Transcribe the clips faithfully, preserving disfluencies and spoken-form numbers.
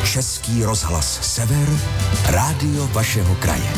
Český rozhlas Sever, rádio vašeho kraje.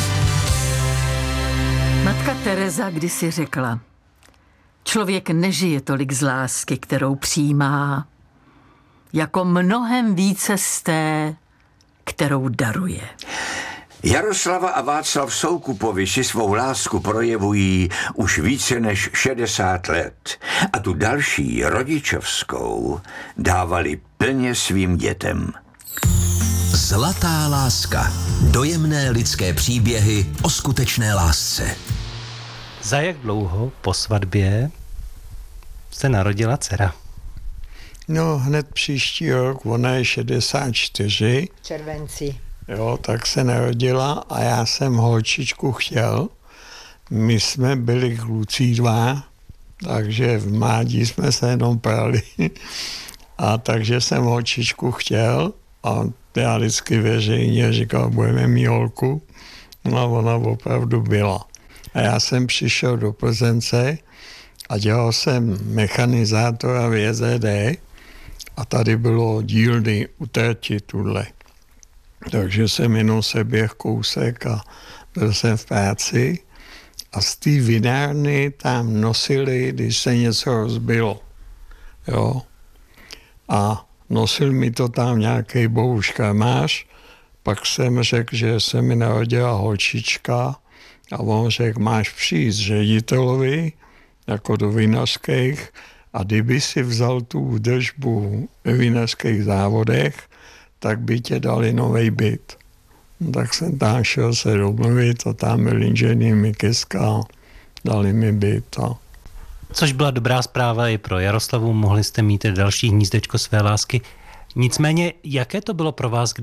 Matka Tereza kdysi řekla: člověk nežije tolik z lásky, kterou přijímá, jako mnohem více z té, kterou daruje. Jaroslava a Václav Soukupovi si svou lásku projevují už více než šedesát let a tu další rodičovskou dávali plně svým dětem. Zlatá láska. Dojemné lidské příběhy o skutečné lásce. Za jak dlouho po svatbě se narodila dcera? No, hned příští rok, ona je šedesát čtyři. Červenci. Jo, tak se narodila a já jsem holčičku chtěl. My jsme byli kluci dva, takže v mládí jsme se jenom prali. A takže jsem holčičku chtěl a já vždycky veřejně říkal, budeme mít holku. No a ona opravdu byla. A já jsem přišel do Plzence a dělal jsem mechanizátora v J Z D a tady bylo dílny u trati tuhle. Takže jsem jenom se běh kousek a byl jsem v práci a z té vinárny tam nosili, když se něco rozbilo. Jo. A nosil mi to tam nějaký bouškamář, pak jsem řekl, že se mi narodila holčička a on řekl, máš přijít ředitelovi, jako do vinařských, a kdyby si vzal tu údržbu ve vinařských závodech, tak by tě dali novej byt. No, tak jsem tam šel se domluvit a tam byl inženýr Mikiska, dali mi byt. A... Což byla dobrá zpráva i pro Jaroslavu, mohli jste mít další hnízdečko své lásky. Nicméně, jaké to bylo pro vás,